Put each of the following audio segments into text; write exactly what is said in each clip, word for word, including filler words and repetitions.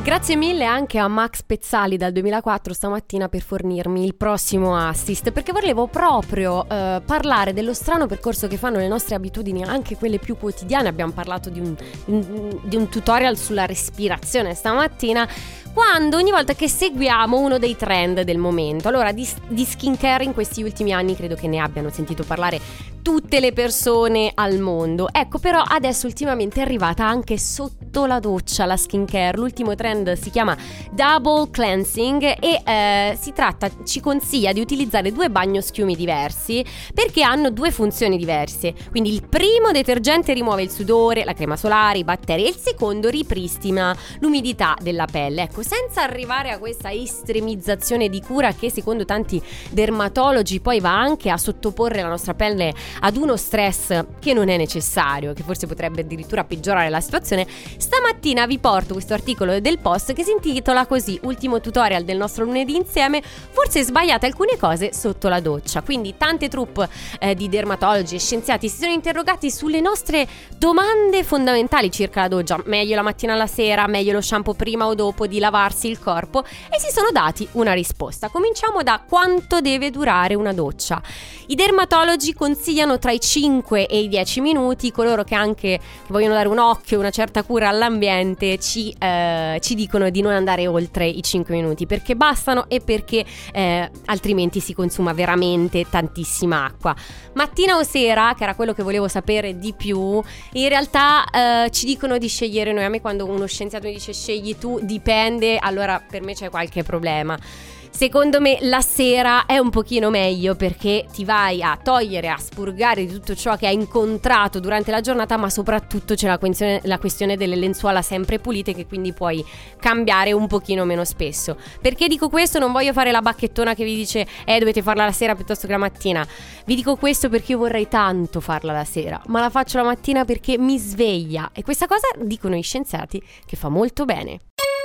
Grazie mille anche a Max Pezzali dal duemilaquattro stamattina per fornirmi il prossimo assist, perché volevo proprio eh, parlare dello strano percorso che fanno le nostre abitudini, anche quelle più quotidiane. Abbiamo parlato di un, di un tutorial sulla respirazione stamattina, quando ogni volta che seguiamo uno dei trend del momento. Allora, di, di skincare in questi ultimi anni credo che ne abbiano sentito parlare tutte le persone al mondo. Ecco, però adesso ultimamente è arrivata anche sotto la doccia la skincare. L'ultimo trend si chiama Double Cleansing e eh, si tratta, ci consiglia di utilizzare due bagnoschiumi diversi perché hanno due funzioni diverse. Quindi il primo detergente rimuove il sudore, la crema solare, i batteri, e il secondo ripristina l'umidità della pelle. Ecco, senza arrivare a questa estremizzazione di cura che secondo tanti dermatologi poi va anche a sottoporre la nostra pelle ad uno stress che non è necessario, che forse potrebbe addirittura peggiorare la situazione. Stamattina vi porto questo articolo del Post che si intitola così: ultimo tutorial del nostro lunedì insieme, forse sbagliate alcune cose sotto la doccia. Quindi tante troupe eh, di dermatologi e scienziati si sono interrogati sulle nostre domande fondamentali circa la doccia. Meglio la mattina alla sera, meglio lo shampoo prima o dopo di lavarsi il corpo, e si sono dati una risposta. Cominciamo da quanto deve durare una doccia. I dermatologi consigliano tra i cinque e i dieci minuti. Coloro che anche che vogliono dare un occhio, una certa cura all'ambiente ci, eh, ci dicono di non andare oltre i cinque minuti, perché bastano e perché eh, altrimenti si consuma veramente tantissima acqua. Mattina o sera, che era quello che volevo sapere di più, in realtà eh, ci dicono di scegliere noi. A me quando uno scienziato mi dice scegli tu, dipende, allora per me c'è qualche problema. Secondo me la sera è un pochino meglio, perché ti vai a togliere, a spurgare di tutto ciò che hai incontrato durante la giornata, ma soprattutto c'è la questione, la questione delle lenzuola sempre pulite, che quindi puoi cambiare un pochino meno spesso. Perché dico questo? Non voglio fare la bacchettona che vi dice eh dovete farla la sera piuttosto che la mattina. Vi dico questo perché io vorrei tanto farla la sera, ma la faccio la mattina perché mi sveglia, e questa cosa dicono gli scienziati che fa molto bene.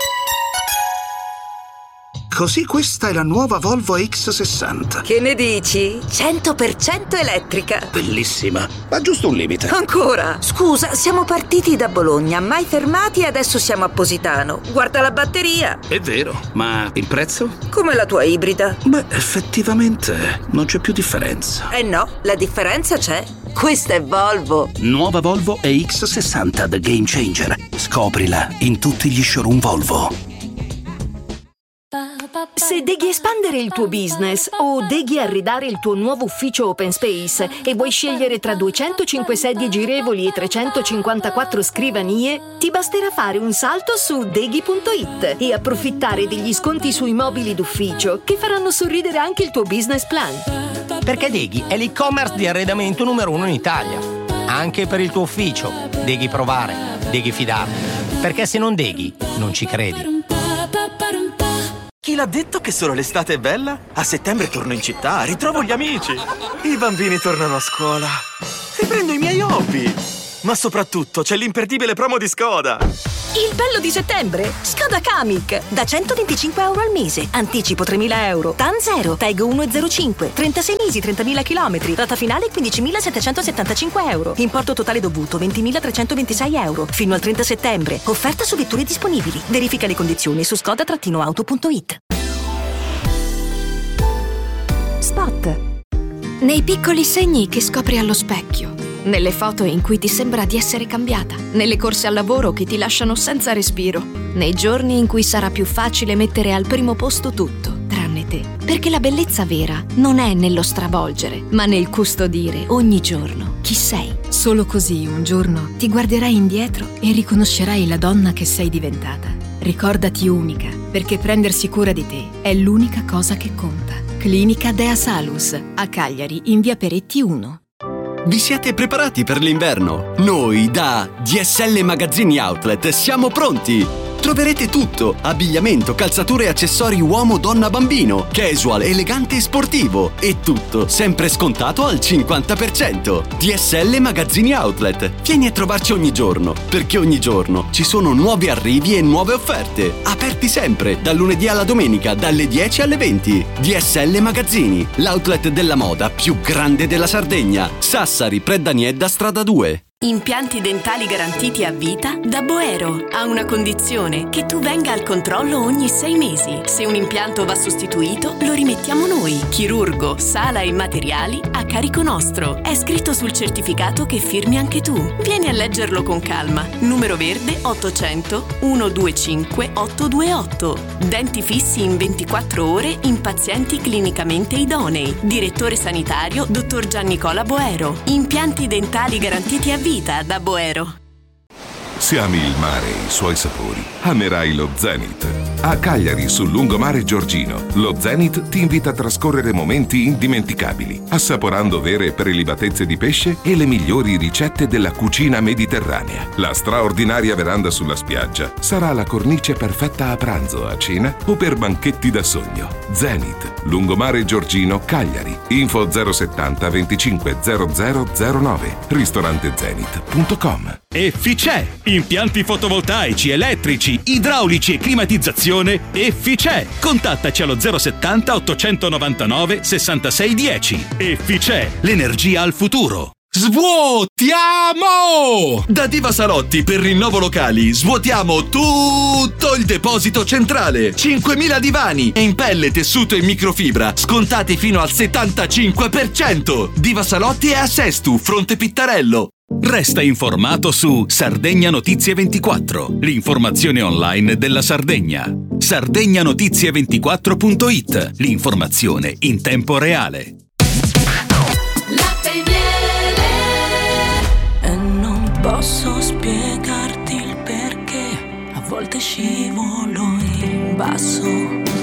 Così questa è la nuova Volvo X sessanta. Che ne dici? cento per cento elettrica. Bellissima, ma giusto un limite. Ancora? Scusa, siamo partiti da Bologna, mai fermati, e adesso siamo a Positano. Guarda la batteria. È vero, ma il prezzo? Come la tua ibrida. Beh, effettivamente non c'è più differenza. Eh no, la differenza c'è. Questa è Volvo. Nuova Volvo E X sessanta The Game Changer. Scoprila in tutti gli showroom Volvo. Se devi espandere il tuo business o devi arredare il tuo nuovo ufficio open space e vuoi scegliere tra duecentocinque sedie girevoli e trecentocinquantaquattro scrivanie, ti basterà fare un salto su deghi punto it e approfittare degli sconti sui mobili d'ufficio che faranno sorridere anche il tuo business plan. Perché Deghi è l'e-commerce di arredamento numero uno in Italia. Anche per il tuo ufficio. Deghi provare, Deghi fidarti. Perché se non Deghi, non ci credi. Chi l'ha detto che solo l'estate è bella? A settembre torno in città, ritrovo gli amici. I bambini tornano a scuola. Riprendo i miei hobby. Ma soprattutto c'è l'imperdibile promo di Skoda. Il bello di settembre? Skoda Kamiq. Da centoventicinque euro al mese. Anticipo tremila euro. T A N zero. Tag uno virgola zero cinque. trentasei mesi, trentamila chilometri. Rata finale quindicimilasettecentosettantacinque euro. Importo totale dovuto ventimilatrecentoventisei euro. Fino al trenta settembre. Offerta su vetture disponibili. Verifica le condizioni su skoda auto punto it. Spot. Nei piccoli segni che scopri allo specchio, nelle foto in cui ti sembra di essere cambiata, nelle corse al lavoro che ti lasciano senza respiro, nei giorni in cui sarà più facile mettere al primo posto tutto, tranne te. Perché la bellezza vera non è nello stravolgere, ma nel custodire ogni giorno chi sei. Solo così un giorno ti guarderai indietro e riconoscerai la donna che sei diventata. Ricordati unica, perché prendersi cura di te è l'unica cosa che conta. Clinica Dea Salus, a Cagliari, in via Peretti uno. Vi siete preparati per l'inverno? Noi da D S L Magazzini Outlet siamo pronti! Troverete tutto: abbigliamento, calzature e accessori uomo, donna, bambino, casual, elegante e sportivo, e tutto sempre scontato al cinquanta per cento. D S L Magazzini Outlet. Vieni a trovarci ogni giorno, perché ogni giorno ci sono nuovi arrivi e nuove offerte. Aperti sempre, dal lunedì alla domenica, dalle dieci alle venti. D S L Magazzini, l'outlet della moda più grande della Sardegna. Sassari, Predaniedda, strada due. Impianti dentali garantiti a vita da Boero. Ha una condizione: che tu venga al controllo ogni sei mesi. Se un impianto va sostituito, lo rimettiamo noi. Chirurgo, sala e materiali a carico nostro. È scritto sul certificato che firmi anche tu. Vieni a leggerlo con calma. Numero verde ottocento centododicinque ottocentodventotto. Denti fissi in ventiquattro ore in pazienti clinicamente idonei. Direttore sanitario dottor Giannicola Boero. Impianti dentali garantiti a vita vita da Boero. Se ami il mare e i suoi sapori, amerai lo Zenith. A Cagliari, sul lungomare Giorgino, lo Zenith ti invita a trascorrere momenti indimenticabili, assaporando vere prelibatezze di pesce e le migliori ricette della cucina mediterranea. La straordinaria veranda sulla spiaggia sarà la cornice perfetta a pranzo, a cena o per banchetti da sogno. Zenith, lungomare Giorgino, Cagliari. Info zero settanta venticinque zero zero zero nove. ristorante zenith punto com. Efficè! Impianti fotovoltaici, elettrici, idraulici e climatizzazione Efficè! Contattaci allo zero settanta ottocentonovantanove sessantasei dieci. Efficè! L'energia al futuro! Svuotiamo! Da Diva Salotti per rinnovo locali svuotiamo tutto il deposito centrale. cinquemila divani in pelle, tessuto e microfibra scontati fino al settantacinque per cento. Diva Salotti è a Sestu, Fronte Pittarello. Resta informato su Sardegna Notizie ventiquattro, l'informazione online della Sardegna. sardegna notizie ventiquattro punto it, l'informazione in tempo reale. E non posso spiegarti il perché, a volte scivolo in basso.